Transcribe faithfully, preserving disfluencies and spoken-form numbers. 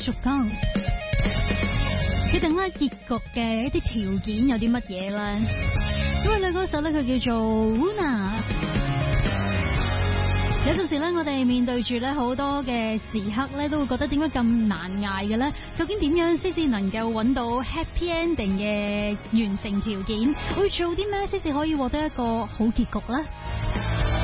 逐更。決定咧結局嘅一啲條件有啲乜嘢咧？因為女歌手咧佢叫做 Una。有陣時咧，我哋面對住咧好多嘅時刻咧，都會覺得點解咁難捱嘅咧？究竟點樣先至能夠揾到 happy ending 嘅完成條件？會做啲咩先至可以獲得一個好結局咧？